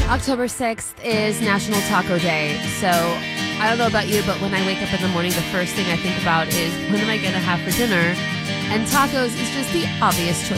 October 6th is National Taco Day. So I don't know about you, but when I wake up in the morning, the first thing I think about is what am I going to have for dinner? And tacos is just the obvious choice